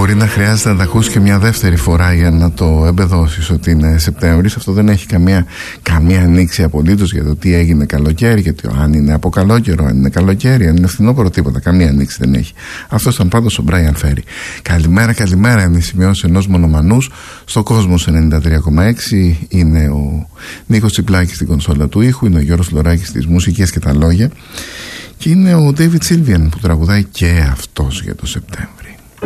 Μπορεί να χρειάζεται να τα ακούσει και μια δεύτερη φορά για να το εμπεδώσεις ότι είναι Σεπτέμβρης. Αυτό δεν έχει καμία ανοίξη απολύτως για το τι έγινε καλοκαίρι, γιατί αν είναι από καλό καιρό, αν είναι καλοκαίρι, αν είναι φθινόπωρο, τίποτα. Καμία ανοίξη δεν έχει. Αυτό ήταν πάντως ο Μπράιαν Φέρι. Καλημέρα είναι οι σημειώσεις ενός μονομανούς. Στο Κόσμος 93,6 είναι ο Νίκος Τσιπλάκης στην κονσόλα του ήχου, είναι ο Γιώργος Λωράκης στις μουσικές και τα λόγια, και είναι ο David Sylvian που τραγουδάει και αυτός για το Σεπτέμβρη.